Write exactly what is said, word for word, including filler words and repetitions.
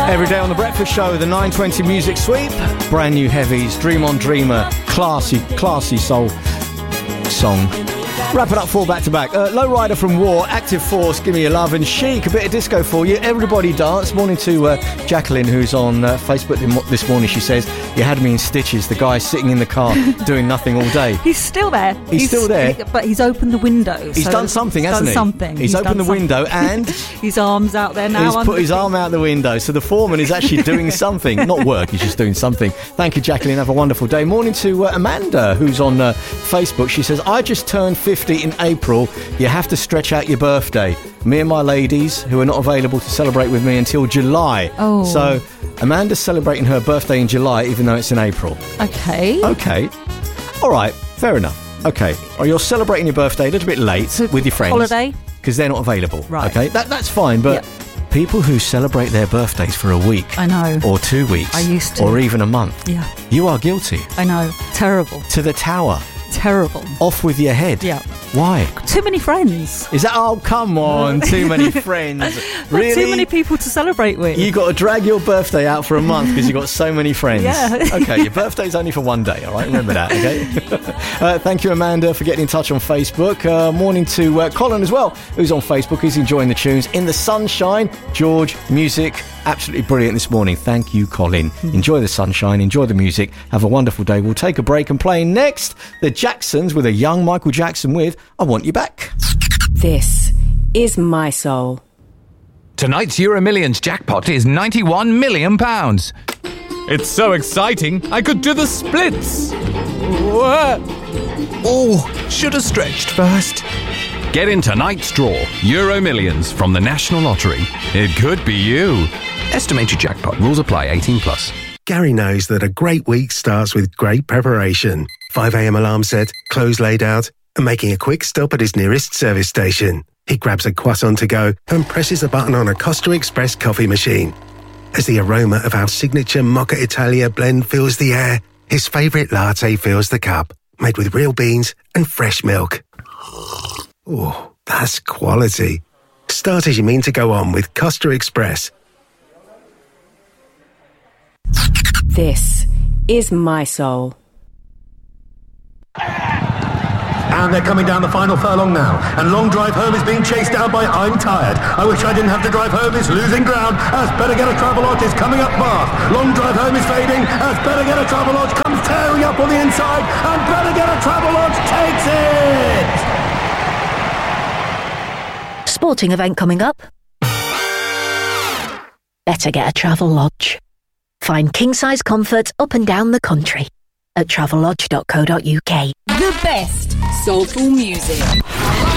Every day on The Breakfast Show, the nine twenty Music Sweep. Brand new heavies, Dream on Dreamer, classy, classy soul song. Wrapping up four back-to-back. Uh, Lowrider from War, Active Force, Give Me Your Love, and Chic, a bit of disco for you. Everybody Dance. Morning to uh, Jacqueline, who's on uh, Facebook this morning. She says, you had me in stitches. The guy sitting in the car doing nothing all day. He's still there. He's, he's still there. He, but he's opened the window. He's so done something, he's hasn't done he? something. He's, he's opened the something. window and... his arm's out there now. He's put his arm out the window. So the foreman is actually doing something. Not work, he's just doing something. Thank you, Jacqueline. Have a wonderful day. Morning to uh, Amanda, who's on uh, Facebook. She says, I just turned fifty in April. You have to stretch out your birthday. Me and my ladies, who are not available to celebrate with me until July. Oh. So Amanda's celebrating her birthday in July, even though it's in April. Okay. Okay. All right. Fair enough. Okay. Or you're celebrating your birthday a little bit late So with your friends. Holiday? Because they're not available. Right. Okay. That, that's fine. But Yep. people who celebrate their birthdays for a week. I know. Or two weeks. I used to. Or even a month. Yeah. You are guilty. I know. Terrible. To the tower. Terrible. Off with your head. Yeah. Why? Too many friends. Is that... Oh, come on. Too many friends. Really? Too many people to celebrate with. You got to drag your birthday out for a month because you've got so many friends. Yeah. Okay, your birthday's only for one day, all right? Remember that, okay? uh, thank you, Amanda, for getting in touch on Facebook. Uh, morning to uh, Colin as well, who's on Facebook. He's enjoying the tunes. In the sunshine, George, music, absolutely brilliant this morning. Thank you, Colin. Mm-hmm. Enjoy the sunshine, enjoy the music. Have a wonderful day. We'll take a break and play next the Jacksons with a young Michael Jackson with I Want You Back. This is My Soul. Tonight's Euro Millions jackpot is ninety-one million pounds. It's so exciting, I could do the splits. What? Oh, should have stretched first. Get in tonight's draw, Euro Millions from the National Lottery. It could be you. Estimated jackpot. Rules apply. eighteen plus. Gary knows that a great week starts with great preparation. five a.m. alarm set, clothes laid out, and making a quick stop at his nearest service station. He grabs a croissant to go and presses a button on a Costa Express coffee machine. As the aroma of our signature Mocha Italia blend fills the air, his favourite latte fills the cup, made with real beans and fresh milk. Oh, that's quality. Start as you mean to go on with Costa Express. This is My Soul. And they're coming down the final furlong now. And Long Drive Home is being chased down by I'm Tired. I wish I didn't have to drive home. It's losing ground as Better Get a Travelodge is coming up fast. Long Drive Home is fading as Better Get a Travelodge comes tearing up on the inside. And Better Get a Travelodge takes it! Sporting event coming up. Better Get a Travelodge. Find king-size comfort up and down the country at travelodge dot co dot uk. The best soulful music.